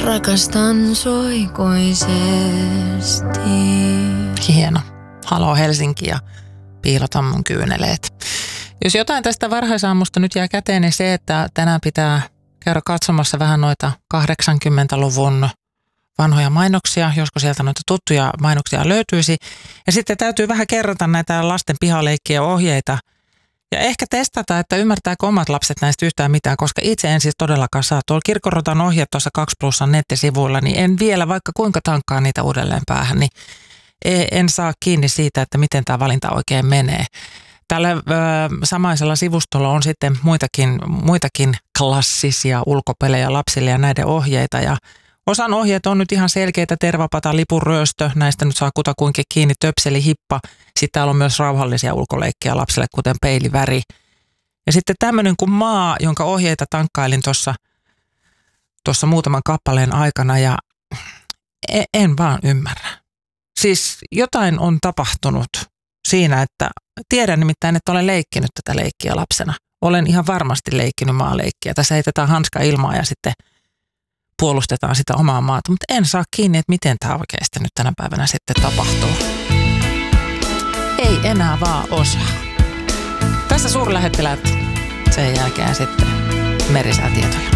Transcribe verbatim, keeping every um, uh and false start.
Rakastan sua ikuisesti. Hieno. Haloo Helsinki ja piilota mun kyyneleet. Jos jotain tästä varhaisaamusta nyt jää käteen, niin se, että tänään pitää käydä katsomassa vähän noita kahdeksankymmentäluvun vanhoja mainoksia, josko sieltä noita tuttuja mainoksia löytyisi. Ja sitten täytyy vähän kerrata näitä lasten pihaleikkiä ohjeita ja ehkä testata, että ymmärtääkö omat lapset näistä yhtään mitään, koska itse en siis todellakaan saa. Tuolla Kirkorotan ohjeet tuossa kaksi plussan nettisivuilla, niin en vielä, vaikka kuinka tankkaa niitä uudelleen päähän, niin en saa kiinni siitä, että miten tämä valinta oikein menee. Tällä ö, samaisella sivustolla on sitten muitakin, muitakin klassisia ulkopelejä lapsille ja näiden ohjeita. Ja osan ohjeet on nyt ihan selkeitä: tervapata, lipunryöstö, näistä nyt saa kutakuinkin kiinni, töpseli, hippa. Sitten täällä on myös rauhallisia ulkoleikkejä lapsille, kuten peiliväri. Ja sitten tämmöinen kuin maa, jonka ohjeita tankkailin tuossa tuossa muutaman kappaleen aikana ja en, en vaan ymmärrä. Siis jotain on tapahtunut siinä, että tiedän nimittäin, että olen leikkinyt tätä leikkiä lapsena. Olen ihan varmasti leikkinyt maaleikkiä. Tässä heitetään hanska ilmaa ja sitten puolustetaan sitä omaa maata, mutta en saa kiinni, että miten tämä oikeasti nyt tänä päivänä sitten tapahtuu. Ei enää vaan osaa. Tässä suurlähettiläät, sen jälkeen sitten merisäätietoja.